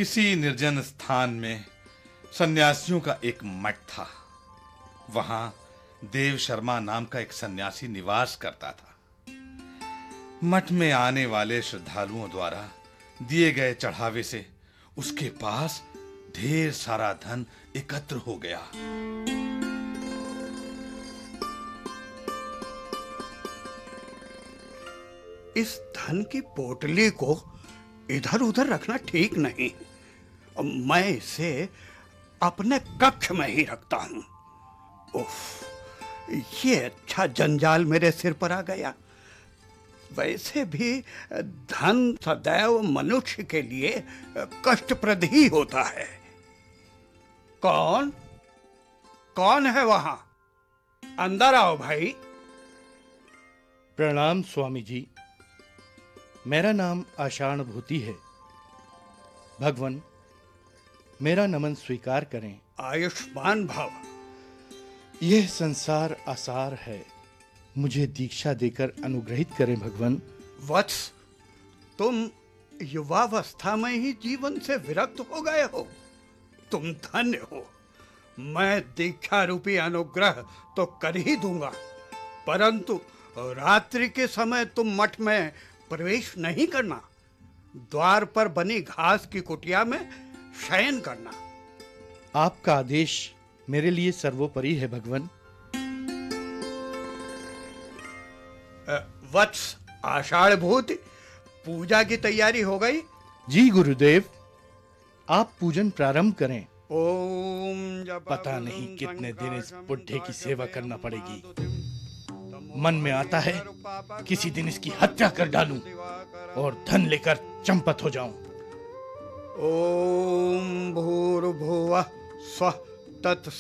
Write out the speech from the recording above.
किसी निर्जन स्थान में सन्यासियों का एक मठ था। वहां देव शर्मा नाम का एक सन्यासी निवास करता था। मठ में आने वाले श्रद्धालुओं द्वारा दिए गए चढ़ावे से उसके पास ढेर सारा धन एकत्र हो गया। इस धन की पोटली को इधर-उधर रखना ठीक नहीं। मैं इसे अपने कक्ष में ही रखता हूं। उफ, ये अच्छा जंजाल मेरे सिर पर आ गया। वैसे भी धन सदैव मनुष्य के लिए कष्टप्रद ही होता है। कौन है वहां? अंदर आओ भाई। प्रणाम स्वामी जी। मेरा नाम आषाढ़भूति है। भगवान, मेरा नमन स्वीकार करें। आयुष्मान भव। यह संसार आसार है, मुझे दीक्षा देकर अनुग्रहित करें भगवान। वत्स, तुम युवावस्था में ही जीवन से विरक्त हो गए हो। तुम धन्य हो। मैं दीक्षा रूपी अनुग्रह तो कर ही दूंगा, परंतु रात्रि के समय तुम मठ में प्रवेश नहीं करना। द्वार पर बनी घास की कुटिया में शयन करना। आपका आदेश मेरे लिए सर्वोपरि है भगवान। वत्स आषाढ़भूति, पूजा की तैयारी हो गई? जी गुरुदेव, आप पूजन प्रारंभ करें। ओम। पता नहीं कितने दिन इस बुढ़े की सेवा करना पड़ेगी। मन में आता है किसी दिन इसकी हत्या कर डालूं और धन लेकर चंपत हो जाऊं। ओम भूर्भुवः स्वः तत्सवितुर्वरेण्यं